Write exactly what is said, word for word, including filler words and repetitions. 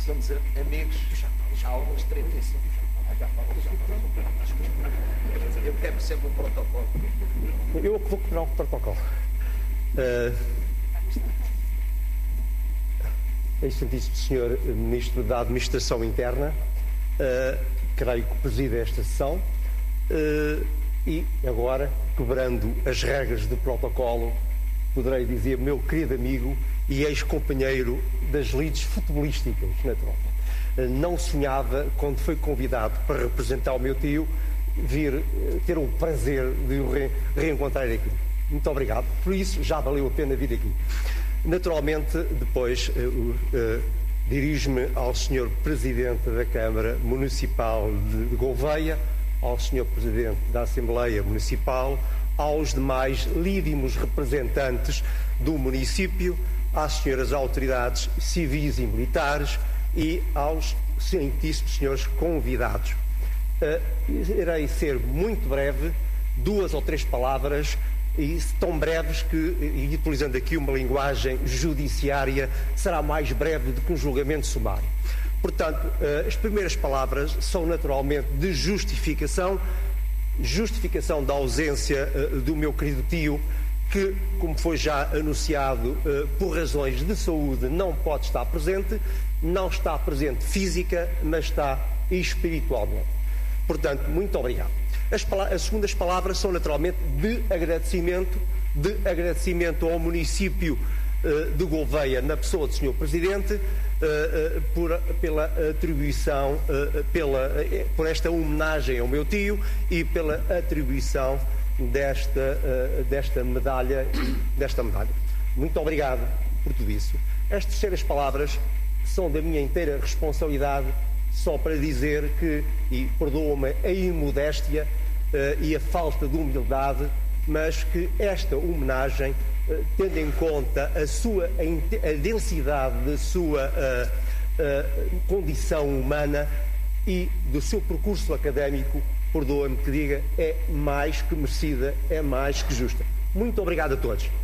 somos amigos há alguns trinta e cinco. Eu quero sempre o protocolo. Eu vou quebrar o protocolo. Uh, Excelentíssimo senhor Ministro da Administração Interna, uh, creio que preside esta sessão, uh, e agora, quebrando as regras do protocolo, poderei dizer meu querido amigo e ex-companheiro das lides futebolísticas, naturalmente. Uh, não sonhava, quando foi convidado para representar o meu tio, vir uh, ter o prazer de o re reencontrar aqui. Muito obrigado. Por isso, já valeu a pena vir aqui. Naturalmente, depois uh, uh, dirijo-me ao senhor Presidente da Câmara Municipal de, de Gouveia, ao senhor Presidente da Assembleia Municipal, aos demais lídimos representantes do município, às senhoras autoridades civis e militares e aos excelentíssimos senhores convidados. Uh, irei ser muito breve, duas ou três palavras, e tão breves que, e utilizando aqui uma linguagem judiciária, será mais breve do que um julgamento sumário. Portanto, uh, as primeiras palavras são naturalmente de justificação, justificação da ausência uh, do meu querido tio, que, como foi já anunciado, uh, por razões de saúde não pode estar presente, não está presente física, mas está espiritualmente. Portanto, muito obrigado. As, as segundas palavras são naturalmente de agradecimento, de agradecimento ao município uh, de Gouveia, na pessoa do senhor Presidente, uh, uh, por, pela atribuição, uh, pela, uh, por esta homenagem ao meu tio e pela atribuição desta, uh, desta medalha, desta medalha. Muito obrigado por tudo isso. As terceiras palavras são da minha inteira responsabilidade, só para dizer que, e perdoa-me a imodéstia uh, e a falta de humildade, mas que esta homenagem, uh, tendo em conta a sua a, a densidade da sua uh, uh, condição humana e do seu percurso académico, perdoa-me que diga, é mais que merecida, é mais que justa. Muito obrigado a todos.